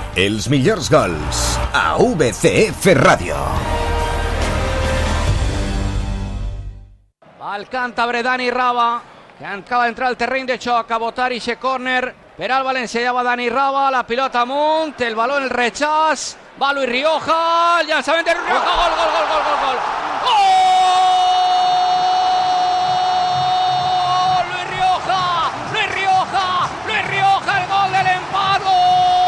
Els millors gols a VCF Ràdio. El càntabre Dani Raba, que acaba d'entrar al terreny de xoc a botar ixe córner. Per al València ja va Dani Raba, la pilota amunt, el baló, el rechaç, va Luis Rioja, el llançament de Luis Rioja, gol, gol, gol, gol, gol, gol! ¡Gol! Luis Rioja, Luis Rioja, Luis Rioja, el gol del empat, gol!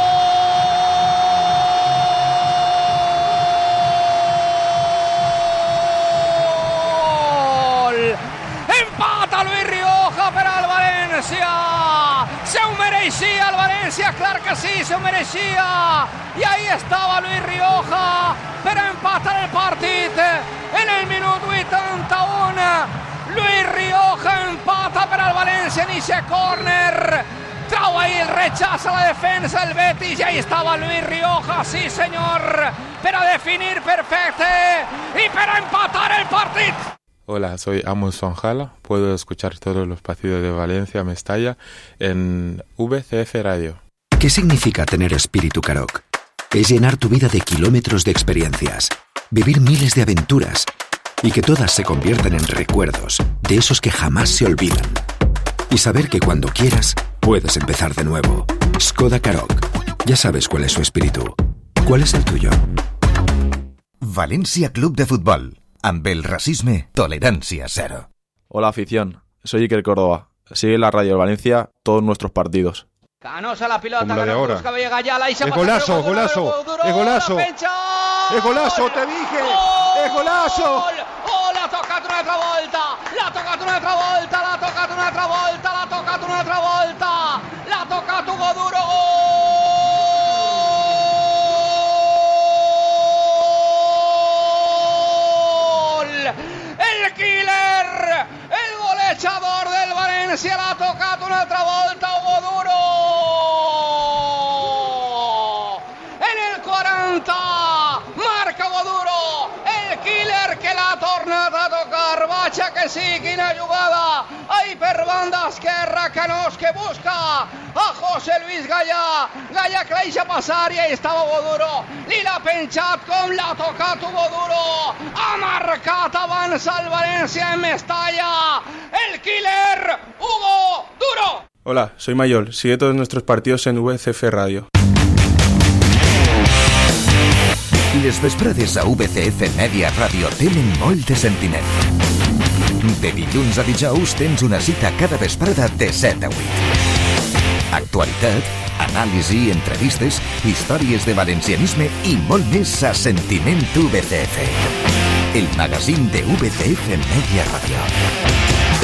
Empata Luis Rioja per al València. Se ho mereixia el València, clar que sí, se ho mereixia. I ahí estava Luis Rioja per empatar el partit en el minut 81. Luis Rioja empata per al València en ixe córner. Trau ahí el rechaç a la defensa del Betis y ahí estaba Luis Rioja, sí señor, per a definir perfecte y per a empatar el partit. Hola, soy Amos Sonjala. Puedo escuchar todos los partidos de Valencia, Mestalla en VCF Radio. ¿Qué significa tener espíritu Karoq? Es llenar tu vida de kilómetros de experiencias, vivir miles de aventuras y que todas se conviertan en recuerdos de esos que jamás se olvidan. Y saber que cuando quieras, puedes empezar de nuevo. Skoda Karoq. Ya sabes cuál es su espíritu. ¿Cuál es el tuyo? València Club de Futbol. Amb el racisme, tolerancia cero. Hola afición, soy Iker Córdoba. Sigue la Radio Valencia todos nuestros partidos. Canosa la pilota, como la de ahora. Busca Gallala, y se es golazo, es golazo, es golazo. Es golazo, te dije. Es golazo. Oh, l'ha tocat una altra volta. L'ha tocat una altra volta, l'ha tocat una altra volta, l'ha tocat una altra volta. L'ha tocat Hugo Duro. El killer, el golejador del València, l'ha tocat una altra volta Hugo Duro. En el 40 marca Hugo Duro, el killer que l'ha tornat a tocar. Vaja que sí, quina jugada. Ahí per banda esquerra, Canós que busca a José Luis Gallà. Gallà que la deixa passar i ahí estava Hugo Duro. Li l'ha penjat com l'ha tocat Hugo Duro. Ha marcat abans el València en Mestalla. El killer, Hugo Duro. Hola, soy Mayol. Sigue todos nuestros partidos en VCF Radio. Les vesprades a VCF Media Ràdio tenen molt de sentiment. De dilluns a dijous tens una cita cada vesprada de 7 a 8. Actualitat, anàlisi, entrevistes, històries de valencianisme i molt més a Sentiment VCF. El magazín de VCF Media Ràdio.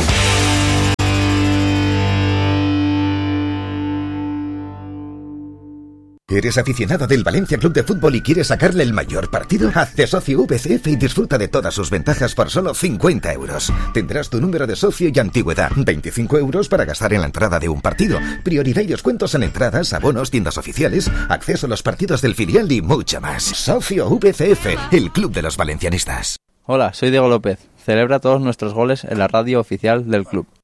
¿Eres aficionado del Valencia Club de Fútbol y quieres sacarle el mayor partido? Hazte socio VCF y disfruta de todas sus ventajas por solo 50 euros. Tendrás tu número de socio y antigüedad, 25 euros para gastar en la entrada de un partido, prioridad y descuentos en entradas, abonos, tiendas oficiales, acceso a los partidos del filial y mucho más. Socio VCF, el club de los valencianistas. Hola, soy Diego López. Celebra todos nuestros goles en la radio oficial del club.